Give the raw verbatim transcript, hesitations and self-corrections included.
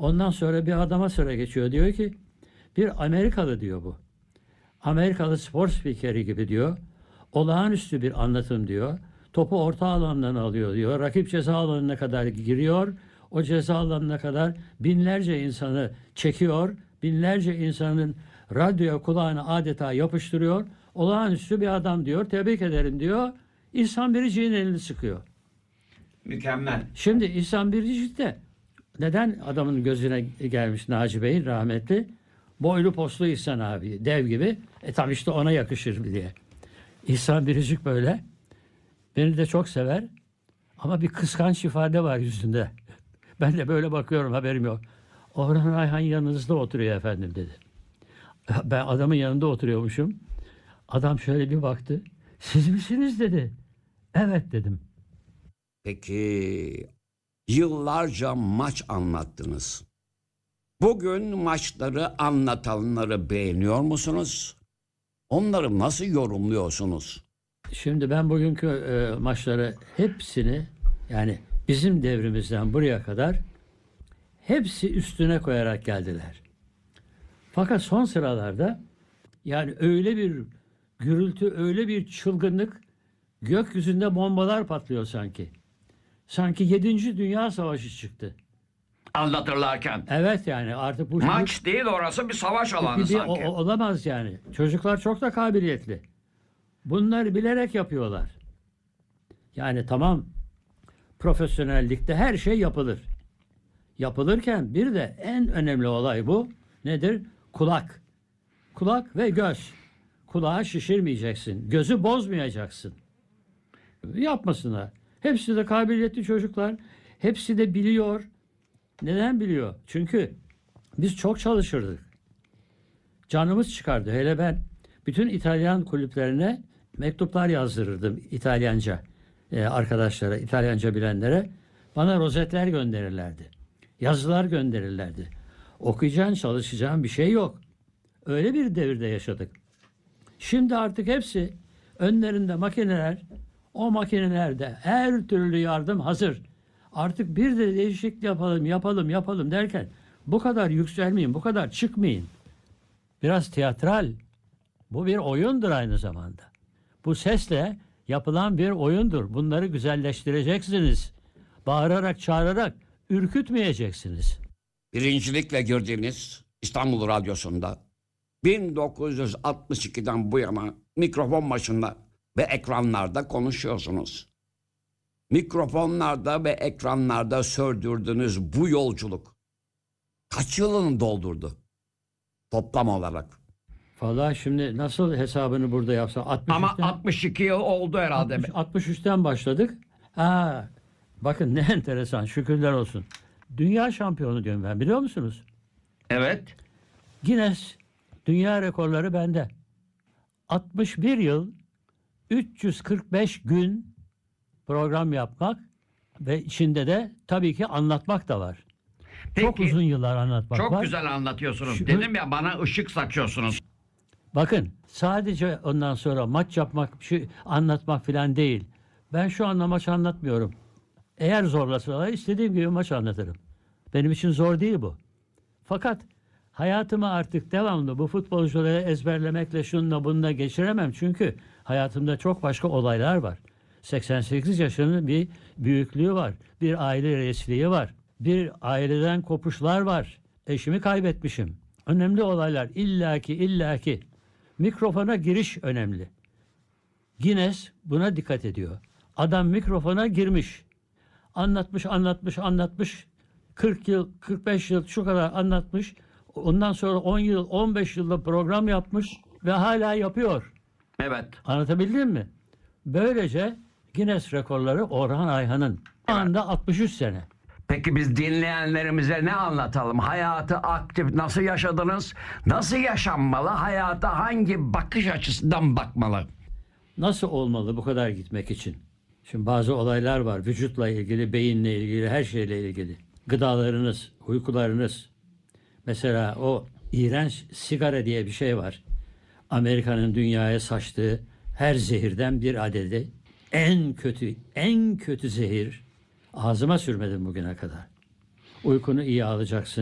Ondan sonra bir adama sıra geçiyor. Diyor ki bir Amerikalı diyor bu. Amerikalı spor spikeri gibi diyor. Olağanüstü bir anlatım diyor. Topu orta alandan alıyor diyor. Rakip ceza alanına kadar giriyor. O ceza alanına kadar binlerce insanı çekiyor. Binlerce insanın radyoya kulağını adeta yapıştırıyor. Olağanüstü bir adam diyor. Tebrik ederim diyor. İhsan Biricik'in elini sıkıyor. Mükemmel. Şimdi İhsan Biricik de neden adamın gözüne gelmiş Naci Bey'in rahmetli? Boylu postlu İhsan abi. Dev gibi. E tam işte ona yakışır diye. İhsan Biricik böyle. Beni de çok sever. Ama bir kıskanç ifade var yüzünde. Ben de böyle bakıyorum, haberim yok. Orhan Ayhan yanınızda oturuyor efendim dedi. Ben adamın yanında oturuyormuşum. Adam şöyle bir baktı. Siz misiniz dedi. Evet dedim. Peki yıllarca maç anlattınız. Bugün maçları anlatanları beğeniyor musunuz? Onları nasıl yorumluyorsunuz? Şimdi ben bugünkü e, maçları hepsini, yani bizim devrimizden buraya kadar hepsi üstüne koyarak geldiler. Fakat son sıralarda yani öyle bir gürültü, öyle bir çılgınlık, gökyüzünde bombalar patlıyor sanki. Sanki yedinci Dünya Savaşı çıktı. Anlatırlarken. Evet, yani artık bu Maç değil, orası bir savaş alanı bir, sanki. o- olamaz yani. Çocuklar çok da kabiliyetli. Bunları bilerek yapıyorlar. Yani tamam, profesyonellikte her şey yapılır. Yapılırken bir de en önemli olay bu. Nedir? Kulak. Kulak ve göz. Kulağı şişirmeyeceksin. Gözü bozmayacaksın. Yapmasınlar. Hepsi de kabiliyetli çocuklar. Hepsi de biliyor. Neden biliyor? Çünkü biz çok çalışırdık. Canımız çıkardı. Hele ben bütün İtalyan kulüplerine mektuplar yazdırırdım İtalyanca e, arkadaşlara, İtalyanca bilenlere. Bana rozetler gönderirlerdi. Yazılar gönderirlerdi. Okuyacağın, çalışacağın bir şey yok. Öyle bir devirde yaşadık. Şimdi artık hepsi önlerinde makineler, o makinelerde her türlü yardım hazır. Artık bir de değişiklik yapalım, yapalım, yapalım derken bu kadar yükselmeyin, bu kadar çıkmayın. Biraz tiyatral. Bu bir oyundur aynı zamanda. Bu sesle yapılan bir oyundur. Bunları güzelleştireceksiniz. Bağırarak, çağırarak ürkütmeyeceksiniz. Birincilikle girdiğiniz İstanbul Radyosu'nda bin dokuz yüz altmış ikiden bu yana mikrofon başında ve ekranlarda konuşuyorsunuz. Mikrofonlarda ve ekranlarda sürdürdüğünüz bu yolculuk kaç yılını doldurdu toplam olarak? Vallahi şimdi nasıl hesabını burada yapsam? Ama altmış üçten altmış iki yıl oldu herhalde. altmış, altmış üçten başladık. Ha, bakın ne enteresan, şükürler olsun. Dünya şampiyonu diyorum ben, biliyor musunuz? Evet. Guinness dünya rekorları bende. altmış bir yıl, üç yüz kırk beş gün program yapmak ve içinde de tabii ki anlatmak da var. Çok Peki, uzun yıllar anlatmak çok var. güzel anlatıyorsunuz. Şu- Dedim ya, bana ışık saçıyorsunuz. Bakın, sadece ondan sonra maç yapmak, şey, anlatmak falan değil. Ben şu anda maç anlatmıyorum. Eğer zorlasalar istediğim gibi maç anlatırım. Benim için zor değil bu. Fakat hayatımı artık devamlı bu futbolcuları ezberlemekle, şununla bununla geçiremem. Çünkü hayatımda çok başka olaylar var. seksen sekiz yaşının bir büyüklüğü var. Bir aile reisliği var. Bir aileden kopuşlar var. Eşimi kaybetmişim. Önemli olaylar illaki illaki. Mikrofona giriş önemli. Guinness buna dikkat ediyor. Adam mikrofona girmiş. Anlatmış, anlatmış, anlatmış. kırk yıl, kırk beş yıl şu kadar anlatmış. Ondan sonra on yıl, on beş yılda program yapmış ve hala yapıyor. Evet. Anlatabildim mi? Böylece Guinness rekorları Orhan Ayhan'ın. Şu anda altmış üç sene. Peki biz dinleyenlerimize ne anlatalım? Hayatı aktif nasıl yaşadınız? Nasıl yaşanmalı? Hayata hangi bakış açısından bakmalı? Nasıl olmalı bu kadar gitmek için? Şimdi bazı olaylar var. Vücutla ilgili, beyinle ilgili, her şeyle ilgili. Gıdalarınız, uykularınız. Mesela o iğrenç sigara diye bir şey var. Amerika'nın dünyaya saçtığı her zehirden bir adedi. En kötü, en kötü zehir. Ağzıma sürmedim bugüne kadar. Uykunu iyi alacaksın.